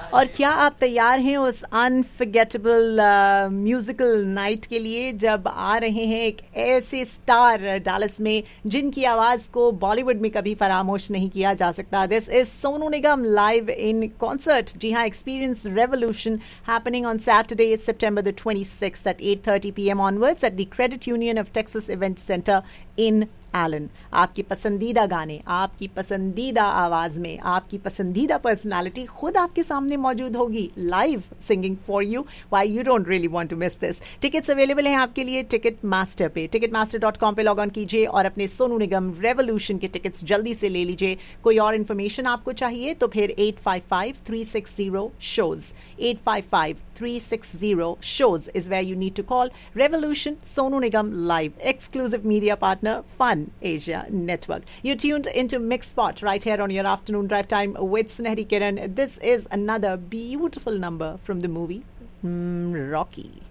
और क्या आप तैयार हैं उस अनफॉरगेटेबल म्यूजिकल नाइट के लिए जब आ रहे हैं एक ऐसे स्टार डालस में जिनकी आवाज को बॉलीवुड में कभी फरामोश नहीं किया जा सकता. This is Sonu Nigam live in concert. जी हाँ, experience revolution happening on Saturday September the 26th at 8:30 p.m. onwards at the Credit Union of Texas Event Center in Elon. आपकी पसंदीदा गाने, आपकी पसंदीदा आवाज में, आपकी पसंदीदा पर्सनालिटी खुद आपके सामने मौजूद होगी live singing for you. Why you don't really want to miss this. Tickets available हैं आपके लिए टिकट मास्टर पे. ticketmaster.com पे लॉग ऑन कीजिए और अपने सोनू निगम रेवोल्यूशन के टिकट्स जल्दी से ले लीजिए. कोई और इन्फॉर्मेशन आपको चाहिए तो फिर 855-360-SHOWS 855-360 shows is where you need to call. Revolution, Sonu Nigam live, exclusive media partner, Fun Asia Network. You're tuned into Mix Spot right here on your afternoon drive time with Sunehri Kiran. This is another beautiful number from the movie Rocky.